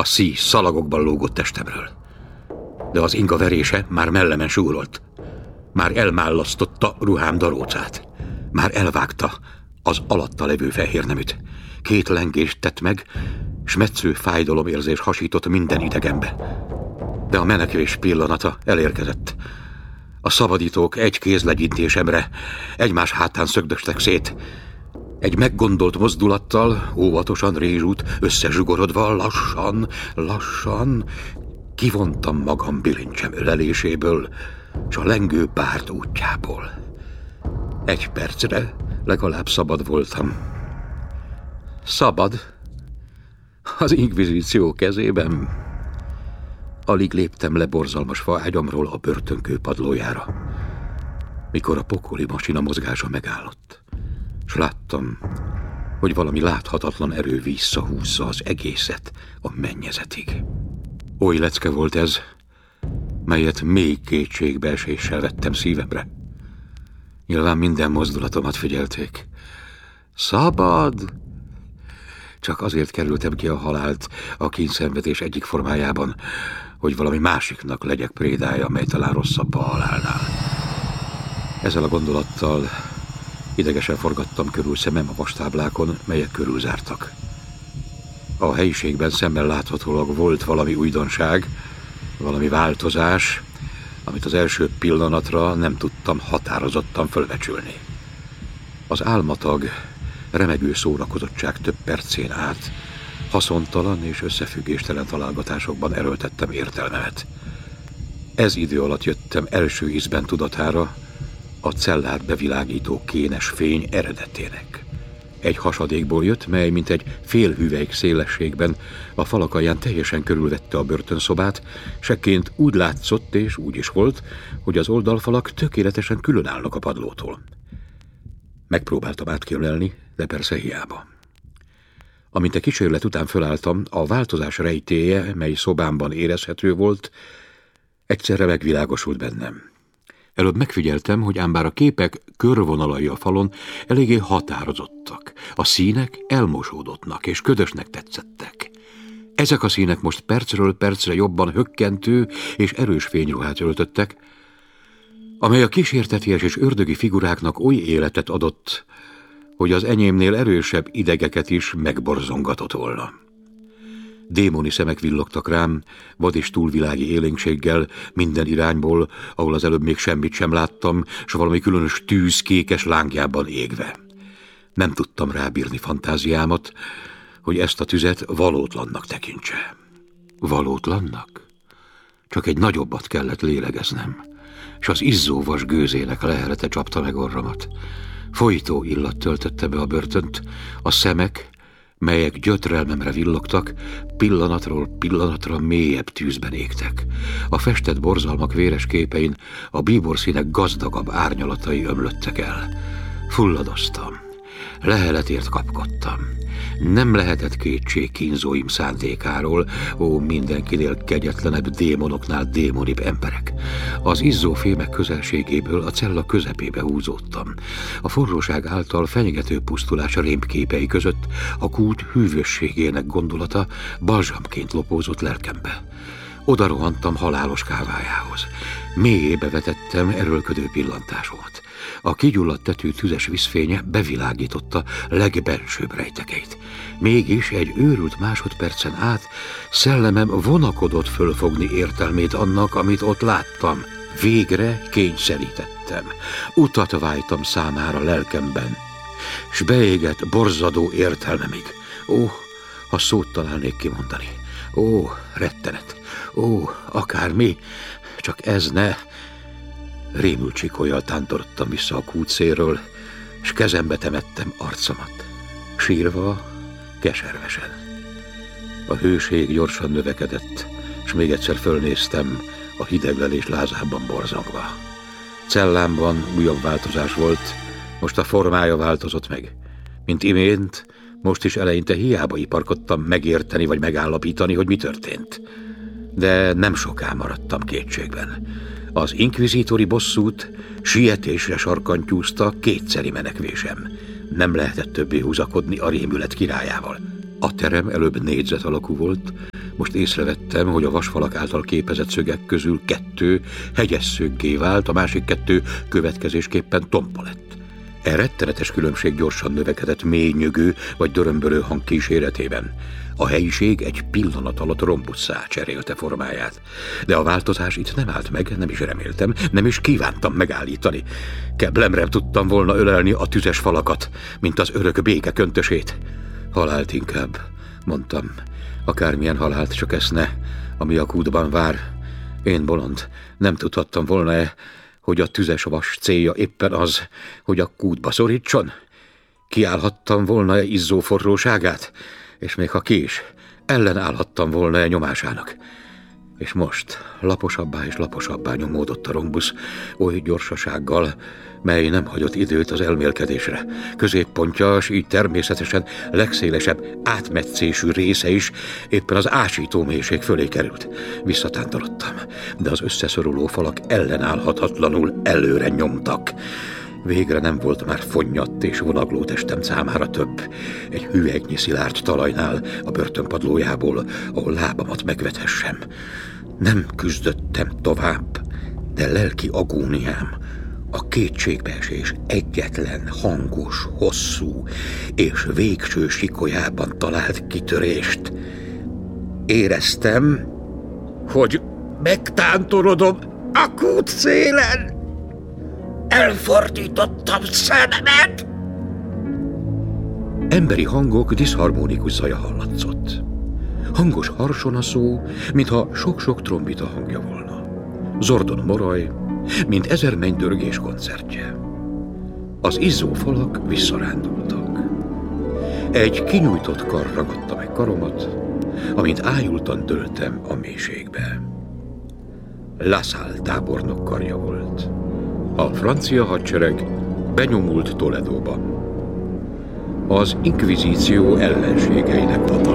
A szíj szalagokban lógott testemről. De az inga verése már mellemen súrolt. Már elmállasztotta ruhám darócát. Már elvágta az alatta levő fehérneműt. 2 lengést tett meg, s metsző fájdalomérzés hasított minden idegembe. De a menekvés pillanata elérkezett. A szabadítók egy kézlegyintésemre egymás hátán szögdöstek szét. Egy meggondolt mozdulattal, óvatosan rézsút, összezsugorodva, lassan kivontam magam bilincsem öleléséből, s a lengő párt útjából. 1 percre legalább szabad voltam. Szabad? Az inkvizíció kezében? Alig léptem le borzalmas faágyamról a börtönkő padlójára, mikor a pokoli masina mozgása megállott, s láttam, hogy valami láthatatlan erő visszahúzza az egészet a mennyezetig. Oly lecke volt ez, melyet mély kétségbeeséssel vettem szívemre. Nyilván minden mozdulatomat figyelték. Szabad! Csak azért kerültem ki a halált a kényszenvedés egyik formájában, hogy valami másiknak legyek prédája, mely talán rosszabb a halálnál. Ezzel a gondolattal idegesen forgattam körül szemem a vastáblákon, melyek körülzártak. A helyiségben szemmel láthatólag volt valami újdonság, valami változás, amit az első pillanatra nem tudtam határozottan fölbecsülni. Az álmatag, remegő szórakozottság több percén át haszontalan és összefüggéstelen találgatásokban erőltettem értelmemet. Ez idő alatt jöttem első ízben tudatára a cellát bevilágító kénes fény eredetének. Egy hasadékból jött, mely mint egy fél hüvelyk szélességben a falak alján teljesen körülvette a börtönszobát, sekként úgy látszott és úgy is volt, hogy az oldalfalak tökéletesen különállnak a padlótól. Megpróbáltam átkérlelni, de persze hiába. Amint a kísérlet után fölálltam, a változás rejtélye, mely szobámban érezhető volt, egyszerre megvilágosult bennem. Előbb megfigyeltem, hogy ám bár a képek körvonalai a falon eléggé határozottak, a színek elmosódottnak és ködösnek tetszettek. Ezek a színek most percről percre jobban hökkentő és erős fényruhát öltöttek, amely a kísérteties és ördögi figuráknak oly életet adott, hogy az enyémnél erősebb idegeket is megborzongatott volna. Démoni szemek villogtak rám, vad és túlvilági élénkséggel minden irányból, ahol az előbb még semmit sem láttam, s valami különös tűz kékes lángjában égve. Nem tudtam rábírni fantáziámat, hogy ezt a tüzet valótlannak tekintse. Valótlannak? Csak egy nagyobbat kellett lélegeznem, s az izzóvas gőzének lehelete csapta meg orromat. Folytó illat töltötte be a börtönt, a szemek, melyek gyötrelmemre villogtak, pillanatról pillanatra mélyebb tűzben égtek. A festett borzalmak véres képein a bíborszínek gazdagabb árnyalatai ömlöttek el. Fulladoztam, leheletért kapkodtam. Nem lehetett kétség kínzóim szándékáról, ó, mindenkinél kegyetlenebb démonoknál démonibb emberek. Az izzó fémek közelségéből a cella közepébe húzódtam. A forróság által fenyegető pusztulás rémképei között a kút hűvösségének gondolata balzsamként lopózott lelkembe. Oda rohantam halálos kávájához. Mélyébe vetettem erőlködő pillantásomat. A kigyulladt tető tüzes vízfénye bevilágította legbensőbb rejtekeit. Mégis egy őrült másodpercen át szellemem vonakodott fölfogni értelmét annak, amit ott láttam. Végre kényszerítettem. Utat vájtam számára lelkemben, s beégett borzadó értelmemig. Ó, ha szót találnék kimondani. Ó, rettenet. Ó, akármi, csak ez ne... Rémült csikólyal tántorodtam vissza a kút szélről, s kezembe temettem arcomat. Sírva, keservesen. A hőség gyorsan növekedett, s még egyszer fölnéztem a hideglelés lázában borzongva. Cellámban újabb változás volt, most a formája változott meg. Mint imént, most is eleinte hiába iparkodtam megérteni vagy megállapítani, hogy mi történt. De nem soká maradtam kétségben. Az inkvizítori bosszút sietésre sarkantyúzta kétszeri menekvésem. Nem lehetett többé húzakodni a rémület királyával. A terem előbb négyzet alakú volt, Most észrevettem, hogy a vasfalak által képezett szögek közül 2 hegyes szöggé vált, a másik 2 következésképpen tompa lett. E rettenetes különbség gyorsan növekedett mély nyögő vagy dörömbölő hang kíséretében. A helyiség egy pillanat alatt rombusszá cserélte formáját. De a változás itt nem állt meg, nem is reméltem, nem is kívántam megállítani. Keblemre tudtam volna ölelni a tüzes falakat, mint az örök béke köntösét. Halált inkább, mondtam. Akármilyen halált, csak ezt ne, ami a kútban vár. Én bolond, nem tudhattam volna-e, hogy a tüzes vas célja éppen az, hogy a kútba szorítson? Kiállhattam volna-e izzó forróságát? És még ha ki is, ellenállhattam volna-e nyomásának? És most laposabbá és laposabbá nyomódott a rombusz, oly gyorsasággal, mely nem hagyott időt az elmélkedésre. Középpontja, s így természetesen legszélesebb átmetszésű része is éppen az ásító mélység fölé került. Visszatántorodtam, de az összeszoruló falak ellenállhatatlanul előre nyomtak. Végre nem volt már fonnyadt és vonagló testem számára több. Egy hüvelynyi szilárd talajnál a börtönpadlójából, ahol lábamat megvethessem. Nem küzdöttem tovább, de lelki agóniám, a kétségbeesés egyetlen hangos, hosszú és végső sikolyában talált kitörést. Éreztem, hogy megtántorodom a kút szélen. Elfordítottam szememet! Emberi hangok diszharmonikus zaja hallatszott. Hangos harsonaszó, mintha sok-sok trombita hangja volna. Zordon moraj, mint 1000 mennydörgés koncertje. Az izzó falak visszarándultak. Egy kinyújtott kar ragadta meg karomat, amint ájultan dőltem a mélységbe. La Salle tábornok karja volt. A francia hadsereg benyomult Toledóba. Az inkvizíció ellenségeinek hatalma.